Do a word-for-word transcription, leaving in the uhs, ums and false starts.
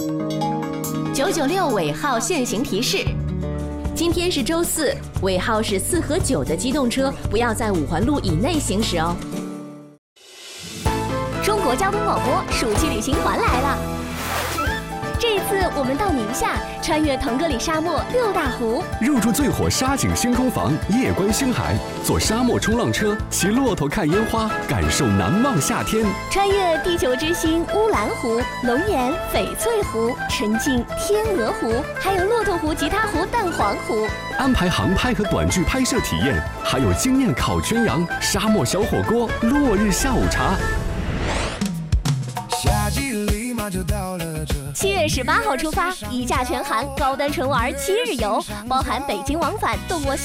九九六尾号限行提示：今天是周四，尾号是四和九的机动车不要在五环路以内行驶哦。 中国交通广播暑期旅行团来了。这一次我们到宁夏，穿越腾格里沙漠六大湖， 入住最火沙景星空房，夜观星海，坐沙漠冲浪车，骑骆驼看烟花，感受难忘夏天。 穿越地球之星乌兰湖、龙岩、翡翠湖、沉浸天鹅湖，还有骆驼湖、吉他湖、蛋黄湖。 安排航拍和短剧拍摄体验，还有惊艳烤全羊、沙漠小火锅、落日下午茶。 夏季立马就到了这。 七月十八号出发，一价全含，高端纯玩七日游，包含北京往返，动我。